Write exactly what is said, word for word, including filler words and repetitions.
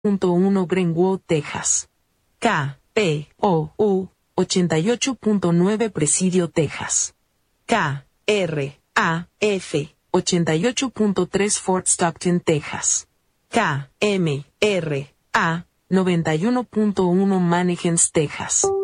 punto uno Greenwood, Texas. K P O U ochenta y ocho punto nueve Presidio, Texas. K R A F ochenta y ocho punto tres Fort Stockton, Texas. K M R A noventa y uno punto uno Mannequins, Texas.